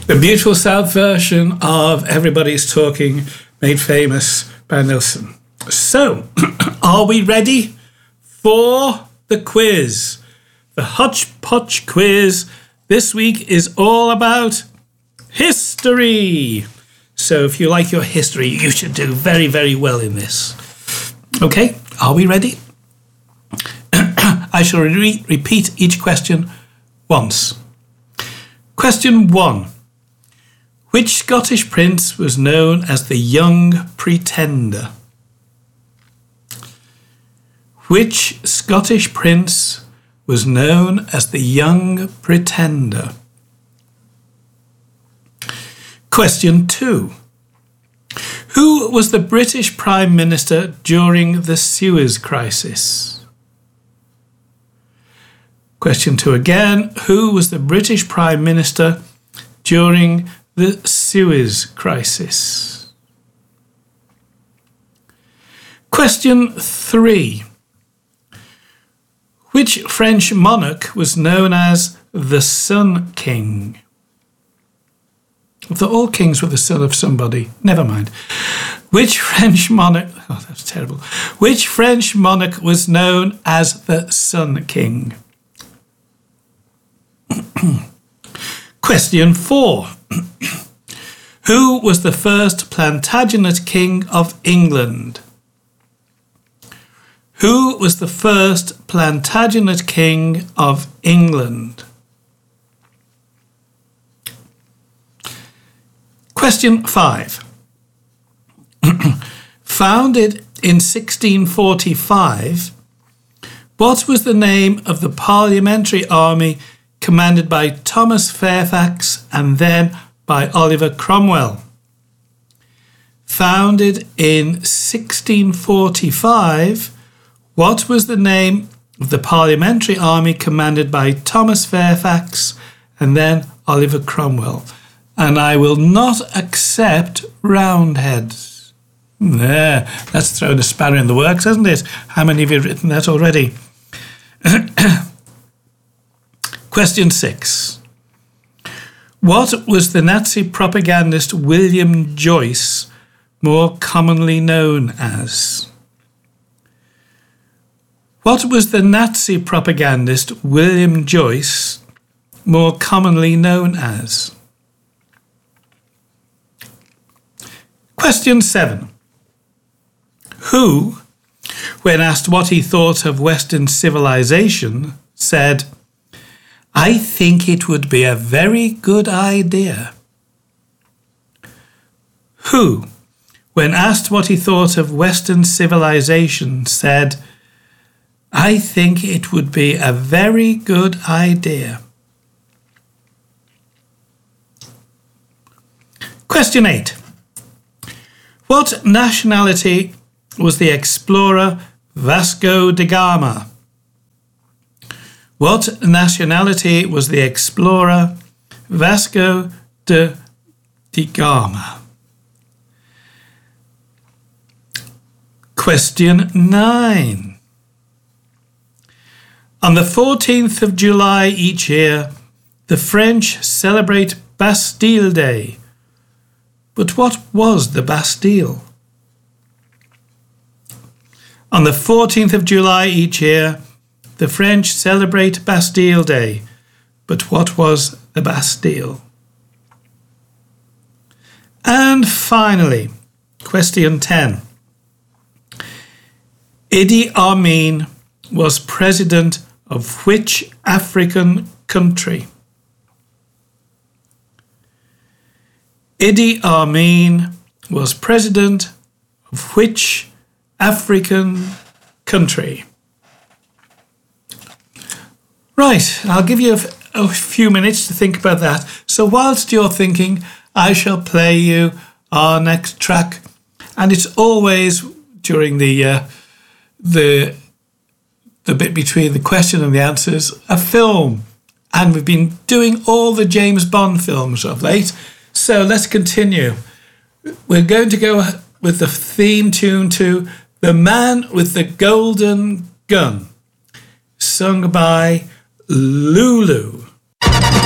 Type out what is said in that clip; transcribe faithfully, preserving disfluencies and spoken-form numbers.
The Beautiful South version of Everybody's Talking, made famous by Nilsson. So, are we ready for the quiz? The Hodgepodge quiz this week is all about history. So if you like your history, you should do very, very well in this. Okay, are we ready? I shall re- repeat each question once. Question one. Which Scottish prince was known as the Young Pretender? Which Scottish prince was known as the Young Pretender? Question two. Who was the British Prime Minister during the Suez Crisis? Question two again. Who was the British Prime Minister during the Suez Crisis? Question three. Which French monarch was known as the Sun King? If all kings were the son of somebody, never mind. Which French monarch... Oh, that's terrible. Which French monarch was known as the Sun King? Question four. Who was the first Plantagenet king of England? Who was the first Plantagenet king of England? Question five. Founded in sixteen forty-five, what was the name of the parliamentary army commanded by Thomas Fairfax and then by Oliver Cromwell? Founded in sixteen forty-five, what was the name of the parliamentary army commanded by Thomas Fairfax and then Oliver Cromwell? And I will not accept Roundheads. There, that's thrown a spanner in the works, hasn't it? How many of you have written that already? Question six. What was the Nazi propagandist William Joyce more commonly known as? What was the Nazi propagandist William Joyce more commonly known as? Question seven. Who, when asked what he thought of Western civilization, said, "I think it would be a very good idea"? Who, when asked what he thought of Western civilization, said, "I think it would be a very good idea"? Question eight. What nationality was the explorer Vasco da Gama? What nationality was the explorer Vasco da Gama? Question nine. On the fourteenth of July each year, the French celebrate Bastille Day. But what was the Bastille? On the fourteenth of July each year, the French celebrate Bastille Day. But what was the Bastille? And finally, question ten. Idi Amin was president of which African country? Idi Amin was president of which African country? Right, I'll give you a, f- a few minutes to think about that. So whilst you're thinking, I shall play you our next track. And it's always during the uh, the the bit between the question and the answers, a film. And we've been doing all the James Bond films of late. So let's continue. We're going to go with the theme tune to The Man with the Golden Gun, sung by Lulu.